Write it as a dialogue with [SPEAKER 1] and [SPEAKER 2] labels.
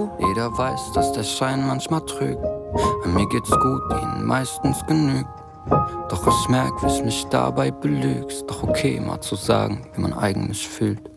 [SPEAKER 1] du? Jeder weiß, dass der Schein manchmal trügt. Bei mir geht's gut, ihnen meistens genügt. Doch ich merk, wie es mich dabei belügst. Doch okay, mal zu sagen, wie man eigentlich fühlt.